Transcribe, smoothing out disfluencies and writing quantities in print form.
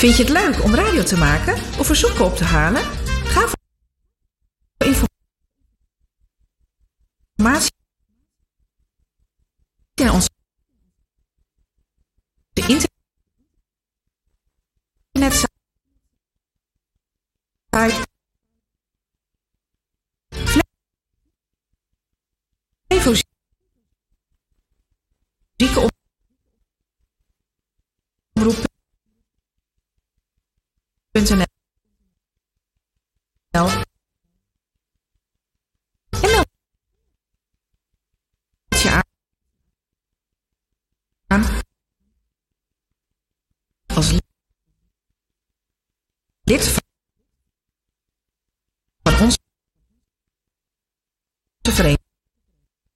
Vind je het leuk om radio te maken of verzoeken op te halen? Ga voor informatie naar onze internetsite Flevo ziekenomroep.nl en meld je aan als lid van